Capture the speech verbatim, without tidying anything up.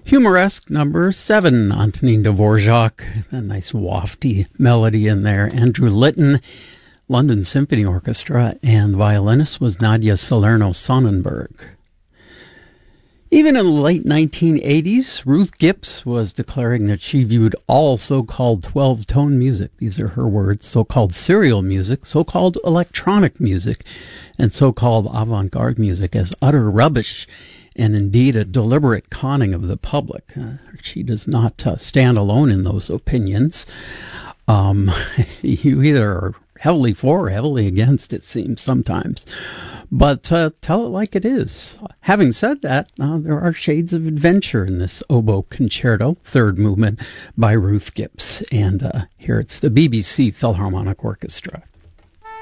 Humoresque number seven, Antonin Dvorak, a nice wafty melody in there. Andrew Litton, London Symphony Orchestra, and the violinist was Nadia Salerno-Sonnenberg. Even in the late nineteen eighties, Ruth Gibbs was declaring that she viewed all so-called twelve-tone music, these are her words, so-called serial music, so-called electronic music, and so-called avant-garde music as utter rubbish, and indeed a deliberate conning of the public. Uh, she does not uh, stand alone in those opinions. Um, you either are heavily for or heavily against, it seems sometimes. But uh, tell it like it is. Having said that, uh, there are shades of adventure in this oboe concerto, third movement by Ruth Gibbs. And uh, here it's the B B C Philharmonic Orchestra.